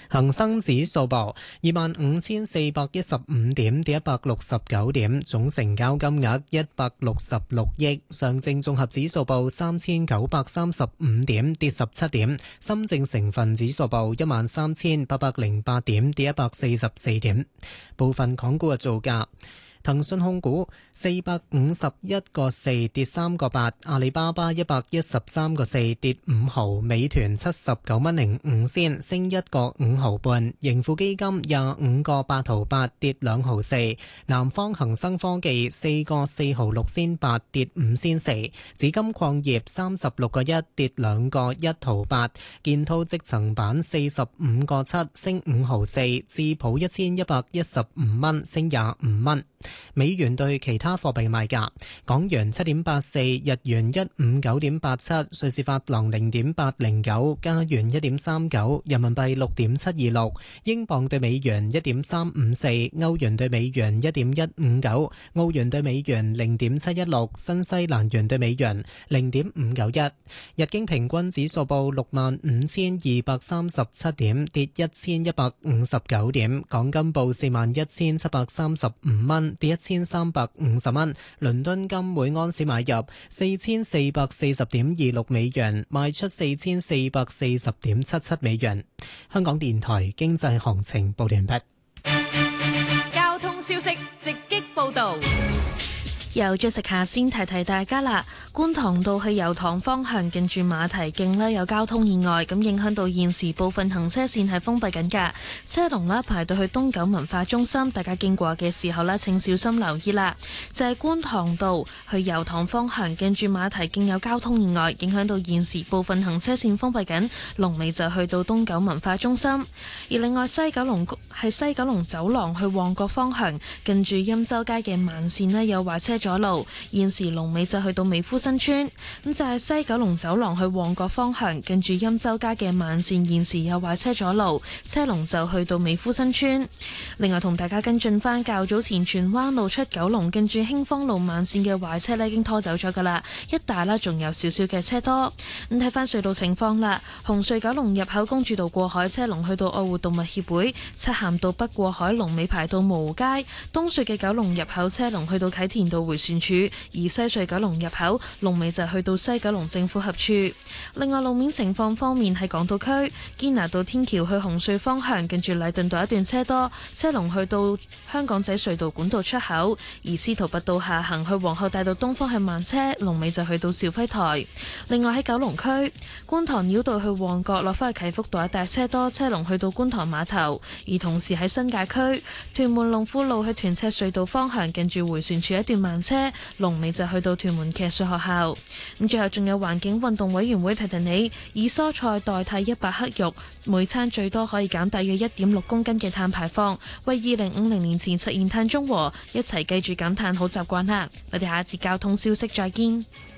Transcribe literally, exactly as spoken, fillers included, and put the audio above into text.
恒生指數報二萬五千四百一十五點，跌一百六十九點，總成交金額一百六十六億。上證綜合指數報三千九百三十五點，跌十七點。深證成分指數報一萬三千八百零八點，跌一百四十四點。部分港股嘅造價。騰訊控股四百五十一個四跌三個八，阿里巴巴一百一十三個四跌五毫，美團七十九蚊零五仙升一個五毫半，盈富基金廿五個八毫八跌兩毫四，南方恒生科技四個四毫六仙八跌五仙四，紫金礦業三十六個一跌兩個一毫八，建滔積層板四十五個七升五毫四，智普一千一百一十五蚊升廿五蚊。美元對其他貨幣賣價：港元七點八四，日元一五九點八七，瑞士法郎零點八零九，加元一點三九，人民幣六點七二六，英鎊對美元一點三五四，歐元對美元一點一五九，澳元對美元零點七一六，新西蘭元對美元零點五九一。日經平均指數報六萬五千二百三十七點，跌一千一百五十九點。港金報四萬一千七百三十五蚊，跌一千三百五十蚊。倫敦金每安士買入四千四百四十點二六美元，賣出四千四百四十點七七美元。香港電台經濟行情報完畢。 交通消息直擊報道。 由咗食下先提提大家啦，觀塘道去油塘方向近住馬蹄徑呢有交通意外，咁影響到現時部分行車線係封閉緊㗎，車龍呢排到去東九文化中心，大家經過嘅時候呢請小心留意啦。就係觀塘道去油塘方向近住馬蹄徑有交通意外，影響到現時部分行車線封閉緊，龍尾就去到東九文化中心。而另外西九龍係西九龍走廊去旺角方向近住欽州街嘅慢線呢有壞車阻路，現時龍尾就去到美孚新村。咁就係西九龍走廊去旺角方向近住欽州街嘅慢線，現時有壞車阻路，車龍就去到美孚新村。另外同大家跟進翻較早前荃灣路出九龍近住興芳路慢線嘅壞車呢已經拖走咗噶啦，一帶啦仲有少少嘅車多。咁睇翻隧道情況啦，紅隧九龍入口公主道過海車龍去到愛護動物協會，漆咸道北過海龍尾排到蕪湖街，東隧嘅九龍入口車龍去到啟田道回旋處，而西隧九龍入口龍尾就去到西九龍政府合處。另外路面情況方面，喺港島區堅拿道天橋去紅隧方向近住禮頓道一段車多，車龍去到香港仔隧道管道出口，而司徒拔道下行去皇后大道東方向慢車，龍尾就去到肇輝台。另外喺九龍區觀塘繞道去旺角落返去啟福道一帶車多，車龍去到觀塘碼頭。而同時喺新界區屯門龍富路去屯赤隧道方向近住迴旋處一段慢車，龍尾就去到屯門騎術學校。咁最後仲有環境運動委員會提提你，以蔬菜代替一百克肉，每餐最多可以減大約一點六公斤嘅碳排放，為二零五零年前實現碳中和，一齊記住減碳好習慣啦。我哋下一節交通消息再見。